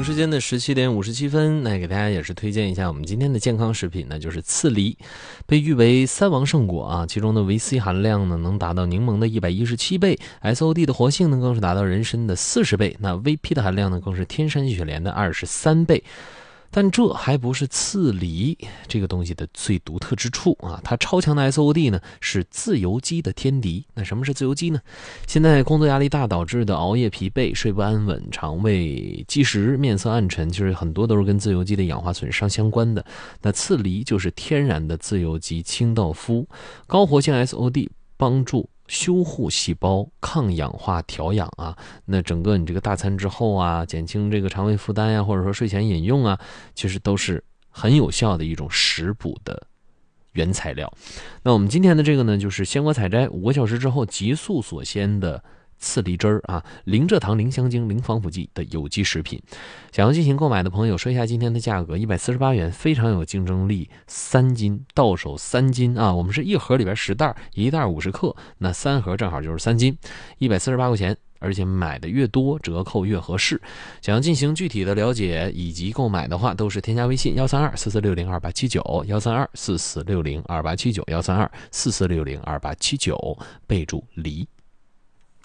北京时间的17:57，那给大家也是推荐一下我们今天的健康食品呢，就是刺梨，被誉为三王圣果啊，其中的维 C 含量呢能达到柠檬的117倍 ，SOD 的活性呢更是达到人参的40倍，那 VP 的含量呢更是天山雪莲的23倍。但这还不是刺梨这个东西的最独特之处啊！它超强的 SOD 呢是自由基的天敌。那什么是自由基呢？现在工作压力大导致的熬夜、疲惫、睡不安稳、肠胃积食、面色暗沉，其实很多都是跟自由基的氧化损伤相关的。那刺梨就是天然的自由基清道夫，高活性 SOD 帮助修护细胞、抗氧化调养啊，那整个你这个大餐之后啊，减轻这个肠胃负担呀，或者说睡前饮用啊，其实都是很有效的一种食补的原材料。那我们今天的这个呢，就是鲜果采摘5个小时之后急速锁鲜的刺梨汁儿啊，零蔗糖、零香精、零防腐剂的有机食品。想要进行购买的朋友，说一下今天的价格，148元，非常有竞争力，3斤到手3斤啊！我们是一盒里边10袋，1袋50克，那3盒正好就是3斤，148块钱。而且买的越多，折扣越合适。想要进行具体的了解以及购买的话，都是添加微信13244602879，13244602879，13244602879，备注梨。